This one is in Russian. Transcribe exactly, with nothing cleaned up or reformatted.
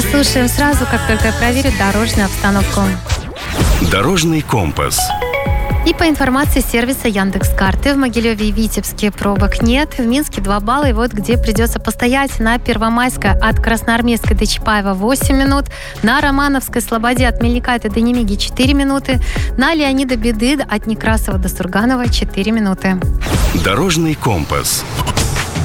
Послушаем сразу, как только проверят дорожную обстановку. Дорожный компас. И по информации сервиса Яндекс.Карты, в Могилеве и Витебске пробок нет, в Минске два балла, и вот где придется постоять: на Первомайской от Красноармейской до Чапаева восемь минут, на Романовской Слободе от Мельника до Немиги четыре минуты, на Леонида Беды от Некрасова до Сурганова четыре минуты. Дорожный компас.